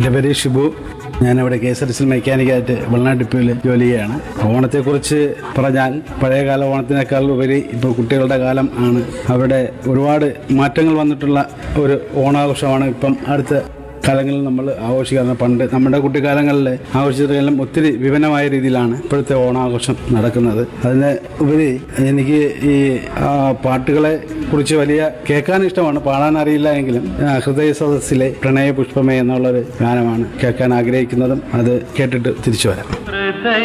എൻ്റെ പേര് ഷിബു. ഞാനിവിടെ KSRTC മെക്കാനിക്കായിട്ട് വെള്ളനാട് ഡിപ്പോയിൽ ജോലി ചെയ്യുകയാണ്. ഓണത്തെക്കുറിച്ച് പറഞ്ഞാൽ പഴയകാല ഓണത്തിനേക്കാൾ ഉപരി ഇപ്പോൾ കുട്ടികളുടെ കാലം ആണ്. അവിടെ ഒരുപാട് മാറ്റങ്ങൾ വന്നിട്ടുള്ള ഒരു ഓണാഘോഷമാണ് ഇപ്പം അടുത്ത കാലങ്ങളിൽ നമ്മൾ ആഘോഷിക്കാറുണ്ട്. പണ്ട് നമ്മുടെ കുട്ടിക്കാലങ്ങളിൽ ആഘോഷിച്ചതെല്ലാം ഒത്തിരി വിഭിന്നമായ രീതിയിലാണ് ഇപ്പോഴത്തെ ഓണാഘോഷം നടക്കുന്നത്. അതിന് ഉപരി എനിക്ക് ഈ പാട്ടുകളെ കുറിച്ച് വലിയ കേൾക്കാൻ ഇഷ്ടമാണ്, പാടാൻ അറിയില്ല എങ്കിലും ഹൃദയ സദസ്സിലെ പ്രണയ പുഷ്പമേ എന്നുള്ളൊരു ഗാനമാണ് കേൾക്കാൻ ആഗ്രഹിക്കുന്നതും അത് കേട്ടിട്ട് തിരിച്ചു വരാം.